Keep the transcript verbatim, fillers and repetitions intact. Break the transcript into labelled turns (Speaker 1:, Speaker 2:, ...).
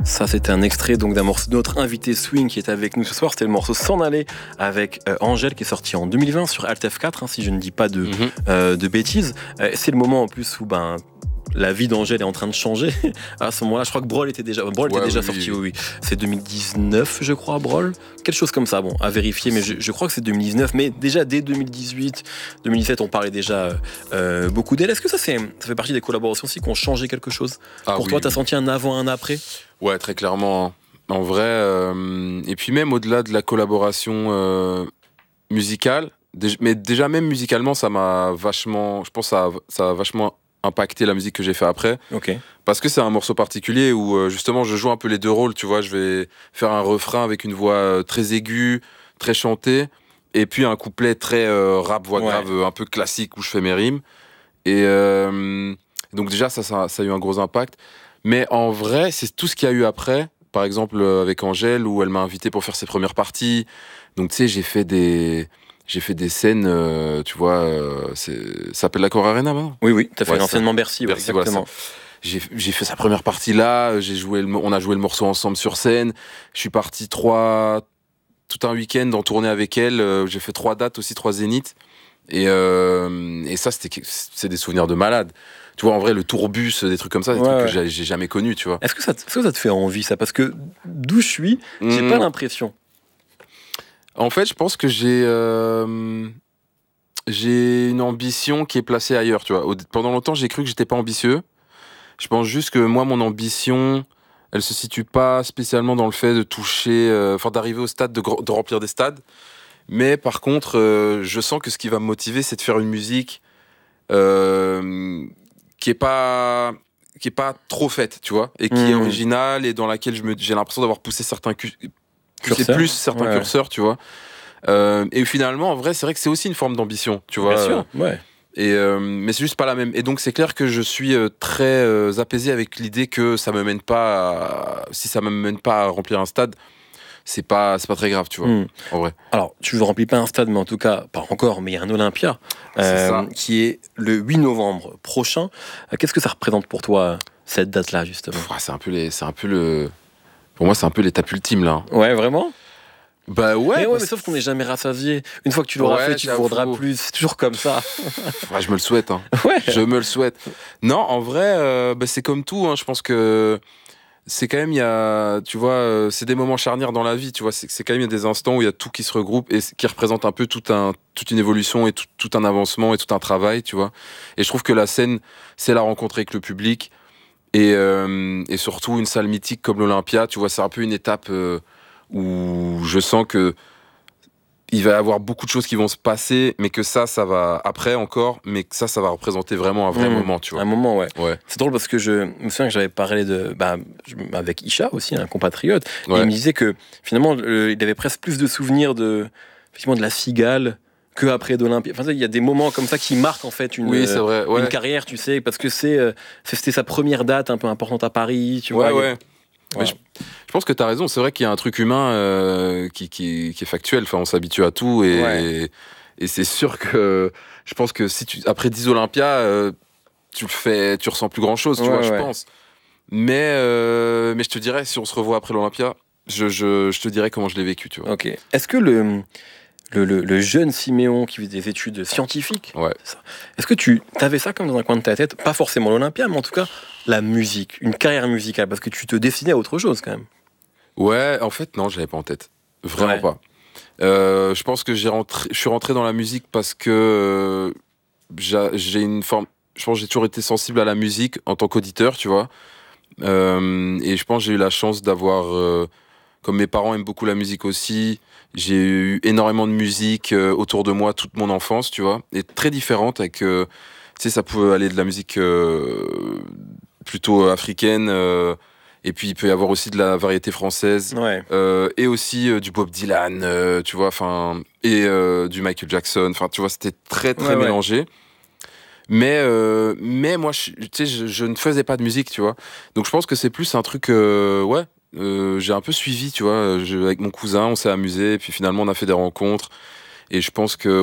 Speaker 1: Ça, c'était un extrait donc d'un morceau de notre invité Swing qui est avec nous ce soir. C'était le morceau S'en aller avec euh, Angèle qui est sorti en deux mille vingt sur Alt F quatre, hein, si je ne dis pas de, mm-hmm. euh, de bêtises. Euh, c'est le moment en plus où ben, la vie d'Angèle est en train de changer. À ce moment-là, je crois que Brol était déjà, Brol ouais, était déjà oui, sorti. Oui, oui. C'est deux mille dix-neuf, je crois, Brol. Quelque chose comme ça. Bon, à vérifier, mais je, je crois que c'est deux mille dix-neuf. Mais déjà dès deux mille dix-huit, deux mille dix-sept, on parlait déjà euh, beaucoup d'elle. Est-ce que ça, c'est, ça fait partie des collaborations aussi qui ont changé quelque chose ah, pour oui, toi, t'as oui. senti un avant, un après?
Speaker 2: Ouais, très clairement. En vrai, euh, et puis même au-delà de la collaboration euh, musicale, mais déjà même musicalement, ça m'a vachement, je pense, ça a, ça a vachement impacté la musique que j'ai fait après.
Speaker 1: Okay.
Speaker 2: Parce que c'est un morceau particulier où euh, justement je joue un peu les deux rôles, tu vois. Je vais faire un refrain avec une voix euh, très aiguë, très chantée, et puis un couplet très euh, rap, voix ouais. grave, euh, un peu classique où je fais mes rimes. Et euh, donc déjà ça, ça, ça a eu un gros impact. Mais en vrai, c'est tout ce qu'il y a eu après. Par exemple avec Angèle où elle m'a invité pour faire ses premières parties. Donc tu sais, j'ai fait des J'ai fait des scènes, euh, tu vois, euh, c'est... ça s'appelle l'Accor Arena maintenant.
Speaker 1: Oui, oui, t'as fait ouais, l'anciennement Bercy, ouais, Bercy, exactement.
Speaker 2: Voilà, j'ai, j'ai fait sa première partie là, j'ai joué le, on a joué le morceau ensemble sur scène. Je suis parti trois, tout un week-end en tournée avec elle. Euh, j'ai fait trois dates aussi, trois zéniths. Et, euh, et ça, c'était, c'est des souvenirs de malade. Tu vois, en vrai, le tourbus, des trucs comme ça, des ouais, trucs ouais. que j'ai, j'ai jamais connus, tu vois.
Speaker 1: Est-ce que, ça te, est-ce que ça te fait envie, ça? Parce que d'où je suis, j'ai mmh. pas l'impression.
Speaker 2: En fait, je pense que j'ai euh, j'ai une ambition qui est placée ailleurs, tu vois. Au, pendant longtemps, j'ai cru que j'étais pas ambitieux. Je pense juste que moi, mon ambition, elle se situe pas spécialement dans le fait de toucher, enfin euh, d'arriver au stade, de, de remplir des stades. Mais par contre, euh, je sens que ce qui va me motiver, c'est de faire une musique euh, qui est pas qui est pas trop faite, tu vois, et qui mmh. est originale et dans laquelle je me, j'ai l'impression d'avoir poussé certains cu- c'est plus certains ouais. curseurs, tu vois. Euh, et finalement, en vrai, c'est vrai que c'est aussi une forme d'ambition, tu vois.
Speaker 1: Bien sûr, ouais.
Speaker 2: Et euh, mais c'est juste pas la même. Et donc, c'est clair que je suis euh, très euh, apaisé avec l'idée que ça me mène pas, à... si ça me mène pas à remplir un stade, c'est pas, c'est pas très grave, tu vois. Mmh. En vrai.
Speaker 1: Alors, tu ne remplis pas un stade, mais en tout cas, pas encore, mais il y a un Olympia euh, qui est le huit novembre prochain. Qu'est-ce que ça représente pour toi cette date-là, justement?
Speaker 2: Pff, c'est un peu les, c'est un peu le. Pour moi, c'est un peu l'étape ultime, là.
Speaker 1: Ouais, vraiment?
Speaker 2: Bah ouais.
Speaker 1: Mais, ouais, mais sauf qu'on n'est jamais rassasié. Une fois que tu l'auras ouais, fait, tu voudras plus. C'est toujours comme ça.
Speaker 2: Ouais, je me le souhaite. Hein.
Speaker 1: Ouais.
Speaker 2: Je me le souhaite. Non, en vrai, euh, bah, c'est comme tout. Hein. Je pense que c'est quand même, il y a, tu vois, euh, c'est des moments charnières dans la vie. Tu vois, c'est, c'est quand même il y a des instants où il y a tout qui se regroupe et qui représente un peu tout un, toute une évolution et tout, tout un avancement et tout un travail, tu vois. Et je trouve que la scène, c'est la rencontre avec le public. Et, euh, et surtout une salle mythique comme l'Olympia, tu vois, c'est un peu une étape euh, où je sens que il va y avoir beaucoup de choses qui vont se passer, mais que ça, ça va après encore, mais que ça, ça va représenter vraiment un vrai mmh, moment, tu vois.
Speaker 1: Un moment, ouais.
Speaker 2: ouais.
Speaker 1: C'est drôle parce que je me souviens que j'avais parlé de, bah, avec Isha aussi, un compatriote, ouais. et il me disait que finalement, euh, il avait presque plus de souvenirs de, effectivement, de la Cigale que après d'Olympia. Enfin, il y a des moments comme ça qui marquent en fait une,
Speaker 2: oui, c'est vrai, ouais.
Speaker 1: une carrière, tu sais, parce que c'est, euh, c'était sa première date un peu importante à Paris, tu
Speaker 2: ouais,
Speaker 1: vois.
Speaker 2: Ouais, ouais. Je, je pense que tu as raison, c'est vrai qu'il y a un truc humain euh, qui, qui, qui est factuel, enfin, on s'habitue à tout et, ouais. et, et c'est sûr que je pense que si tu, après dix Olympia, euh, tu le fais, tu ressens plus grand chose, tu
Speaker 1: ouais,
Speaker 2: vois,
Speaker 1: ouais.
Speaker 2: je pense. Mais, euh, mais je te dirais, si on se revoit après l'Olympia, je, je, je te dirais comment je l'ai vécu, tu vois.
Speaker 1: Ok. Est-ce que le. Le, le, le jeune Siméon qui faisait des études scientifiques,
Speaker 2: ouais.
Speaker 1: c'est ça. Est-ce que tu avais ça comme dans un coin de ta tête? Pas forcément l'Olympia, mais en tout cas la musique, une carrière musicale, parce que tu te destinais à autre chose quand même.
Speaker 2: Ouais, en fait, non, je l'avais pas en tête. Vraiment ouais. pas. Euh, je pense que j'ai rentré, je suis rentré dans la musique parce que euh, j'ai, j'ai une forme. Je pense que j'ai toujours été sensible à la musique en tant qu'auditeur, tu vois. Euh, et je pense que j'ai eu la chance d'avoir. Euh, Comme mes parents aiment beaucoup la musique aussi, j'ai eu énormément de musique euh, autour de moi toute mon enfance, tu vois, et très différente avec, euh, tu sais, ça pouvait aller de la musique euh, plutôt africaine, euh, et puis il peut y avoir aussi de la variété française,
Speaker 1: ouais.
Speaker 2: euh, et aussi euh, du Bob Dylan, euh, tu vois, enfin, et euh, du Michael Jackson, enfin, tu vois, c'était très très
Speaker 1: ouais,
Speaker 2: mélangé. Ouais. Mais, euh, mais moi, tu sais, je, je ne faisais pas de musique, tu vois, donc je pense que c'est plus un truc, euh, ouais. Euh, j'ai un peu suivi, tu vois, je, avec mon cousin, on s'est amusé, et puis finalement on a fait des rencontres, et je pense que